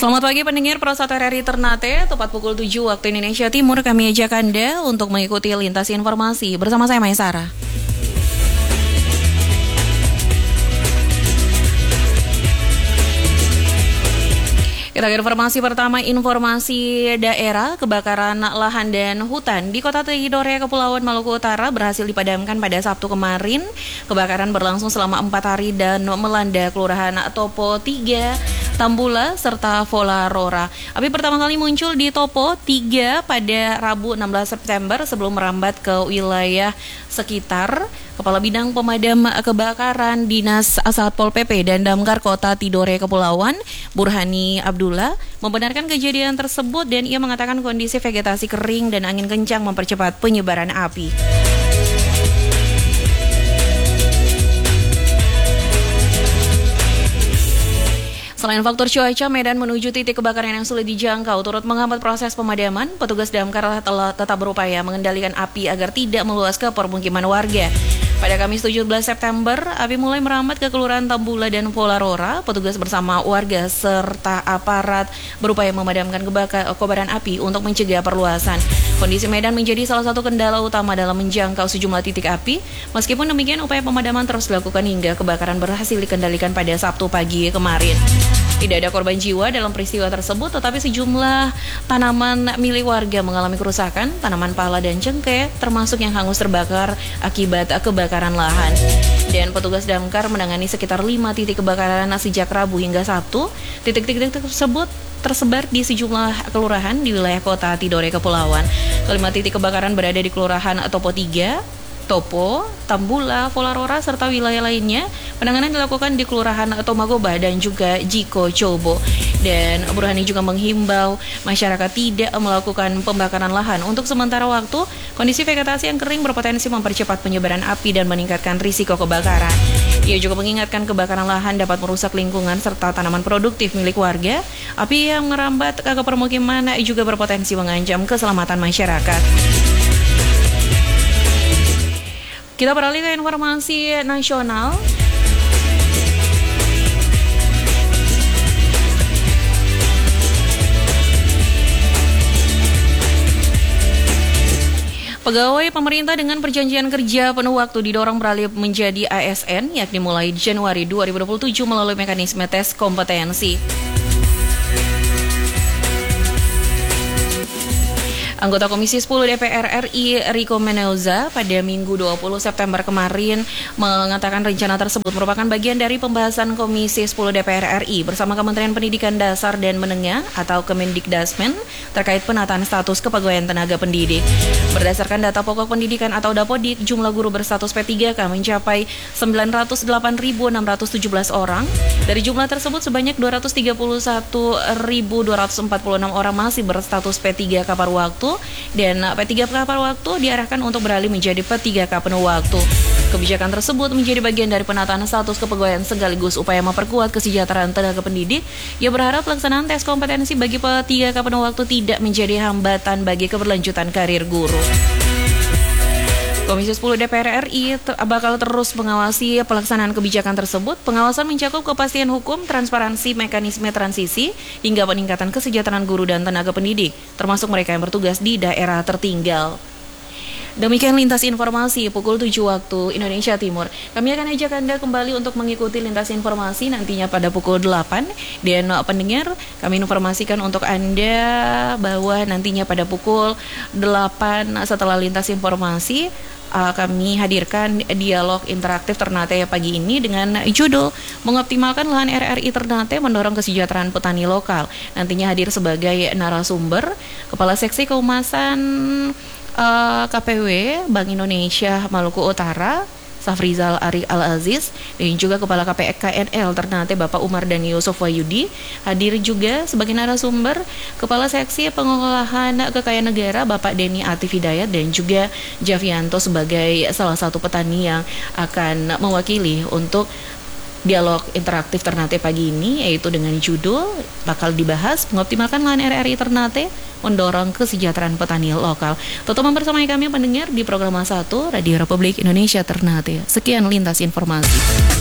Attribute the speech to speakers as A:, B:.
A: Selamat pagi pendengar Pro1 RRI Ternate, tepat pukul 7 waktu Indonesia Timur kami ajak Anda untuk mengikuti lintas informasi bersama saya Maisara. Kita ke informasi pertama, informasi daerah kebakaran lahan dan hutan di Kota Tidore, Kepulauan Maluku Utara berhasil dipadamkan pada Sabtu kemarin. Kebakaran berlangsung selama 4 hari dan melanda Kelurahan Topo 3, Tambula, serta Volarora. Api pertama kali muncul di Topo 3 pada Rabu 16 September sebelum merambat ke wilayah sekitar. Kepala Bidang Pemadam Kebakaran Dinas Satpol PP dan Damkar Kota Tidore Kepulauan, Burhani Abdullah, membenarkan kejadian tersebut dan ia mengatakan kondisi vegetasi kering dan angin kencang mempercepat penyebaran api. Selain faktor cuaca, medan menuju titik kebakaran yang sulit dijangkau turut menghambat proses pemadaman. Petugas damkar telah tetap berupaya mengendalikan api agar tidak meluas ke permukiman warga. Pada Kamis 17 September, api mulai merambat ke Kelurahan Tambula dan Volarora. Petugas bersama warga serta aparat berupaya memadamkan kobaran api untuk mencegah perluasan. Kondisi medan menjadi salah satu kendala utama dalam menjangkau sejumlah titik api. Meskipun demikian, upaya pemadaman terus dilakukan hingga kebakaran berhasil dikendalikan pada Sabtu pagi kemarin. Tidak ada korban jiwa dalam peristiwa tersebut, tetapi sejumlah tanaman milik warga mengalami kerusakan, tanaman pala dan cengkeh, termasuk yang hangus terbakar akibat kebakaran lahan. Dan petugas damkar menangani sekitar 5 titik kebakaran sejak Rabu hingga Sabtu. Titik-titik tersebut tersebar di sejumlah kelurahan di wilayah Kota Tidore Kepulauan. Kelima titik kebakaran berada di Kelurahan Topo 3, Topo, Tambula, Volarora, serta wilayah lainnya. Penanganan dilakukan di Kelurahan Tomagoba dan juga Jiko Cobo. Dan Burhani juga menghimbau masyarakat tidak melakukan pembakaran lahan untuk sementara waktu. Kondisi vegetasi yang kering berpotensi mempercepat penyebaran api dan meningkatkan risiko kebakaran. Ia juga mengingatkan kebakaran lahan dapat merusak lingkungan serta tanaman produktif milik warga. Api yang merambat ke permukiman juga berpotensi mengancam keselamatan masyarakat. Kita beralih ke informasi nasional. Pegawai pemerintah dengan perjanjian kerja penuh waktu didorong beralih menjadi ASN, yakni mulai Januari 2027 melalui mekanisme tes kompetensi. Anggota Komisi 10 DPR RI Riko Meneuza pada Minggu 20 September kemarin mengatakan rencana tersebut merupakan bagian dari pembahasan Komisi 10 DPR RI bersama Kementerian Pendidikan Dasar dan Menengah atau Kemendikdasmen terkait penataan status kepegawaian tenaga pendidik. Berdasarkan data pokok pendidikan atau Dapodik, jumlah guru berstatus P3K mencapai 908.617 orang. Dari jumlah tersebut sebanyak 231.246 orang masih berstatus P3K paruh waktu dan P3K paruh waktu diarahkan untuk beralih menjadi P3K penuh waktu. Kebijakan tersebut menjadi bagian dari penataan status kepegawaian sekaligus upaya memperkuat kesejahteraan tenaga pendidik. Ia berharap pelaksanaan tes kompetensi bagi P3K penuh waktu tidak menjadi hambatan bagi keberlanjutan karir guru. Komisi 10 DPR RI bakal terus mengawasi pelaksanaan kebijakan tersebut. Pengawasan mencakup kepastian hukum, transparansi, mekanisme transisi, hingga peningkatan kesejahteraan guru dan tenaga pendidik, termasuk mereka yang bertugas di daerah tertinggal. Demikian lintas informasi pukul 7 waktu Indonesia Timur. Kami akan ajak Anda kembali untuk mengikuti lintas informasi nantinya pada pukul 8. Dan pendengar, kami informasikan untuk Anda bahwa nantinya pada pukul 8 setelah lintas informasi kami hadirkan dialog interaktif Ternate pagi ini dengan judul Mengoptimalkan Lahan RRI Ternate Mendorong Kesejahteraan Petani Lokal. Nantinya hadir sebagai narasumber Kepala Seksi Keumasan KPW Bank Indonesia Maluku Utara Safrizal Arik Al-Aziz dan juga Kepala KPKNL Ternate Bapak Umar dan Yusuf Wahyudi. Hadir juga sebagai narasumber Kepala Seksi Pengolahan Kekayaan Negara Bapak Denny Atif Hidayat dan juga Javianto sebagai salah satu petani yang akan mewakili untuk dialog interaktif Ternate pagi ini, yaitu dengan judul bakal dibahas mengoptimalkan lahan RRI Ternate mendorong kesejahteraan petani lokal. Tetap membersamai kami pendengar di program 1 Radio Republik Indonesia Ternate. Sekian lintas informasi.